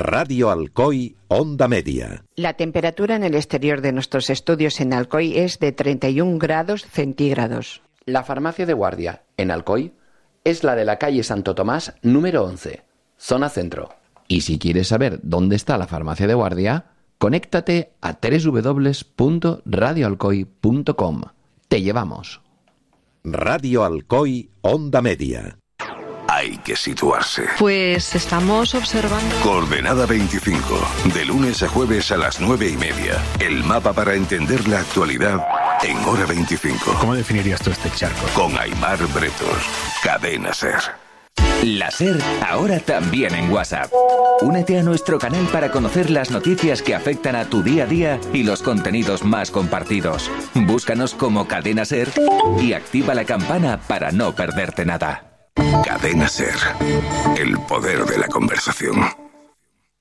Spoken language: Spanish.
Radio Alcoy, Onda Media. La temperatura en el exterior de nuestros estudios en Alcoy es de 31 grados centígrados. La farmacia de guardia, en Alcoy, es la de la calle Santo Tomás, número 11, zona centro. Y si quieres saber dónde está la farmacia de guardia, conéctate a www.radioalcoy.com. Te llevamos. Radio Alcoy, Onda Media. Hay que situarse. Pues estamos observando. Coordenada 25, de lunes a jueves a las 9:30. El mapa para entender la actualidad en hora 25. ¿Cómo definirías tú este charco? Con Aimar Bretos, Cadena SER. La SER, ahora también en WhatsApp. Únete a nuestro canal para conocer las noticias que afectan a tu día a día y los contenidos más compartidos. Búscanos como Cadena SER y activa la campana para no perderte nada. Cadena SER, el poder de la conversación.